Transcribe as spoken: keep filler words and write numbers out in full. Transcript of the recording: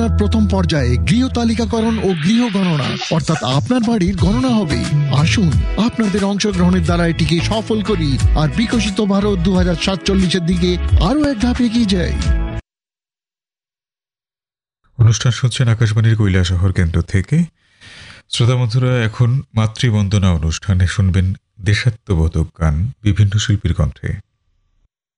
পরিকল্পনার প্রথম পর্যায়ে গৃহ তালিকাকরণ ও গৃহ গণনা, অর্থাৎ আপনার বাড়ির গণনা হবে। আসুন আপনাদের অংশগ্রহণের দ্বারা এটিকে সফল করি আর বিকশিত ভারত দু হাজার সাতচল্লিশের দিকে আরো এক ধাপ এগিয়ে যাই। অনুষ্ঠান শুনছেন আকাশবাণীর কৈলাসহর কেন্দ্র থেকে। শ্রোতা বন্ধুরা, এখন মাতৃবন্দনা অনুষ্ঠানে শুনবেন দেশাত্মবোধক গান বিভিন্ন শিল্পীর কণ্ঠে।